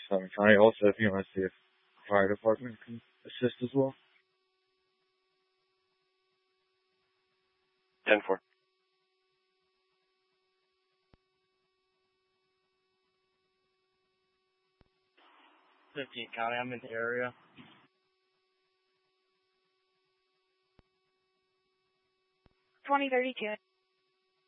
Summit County. Also, if you want to see if fire department can assist as well. 10-4. County, I'm in the area. 2032.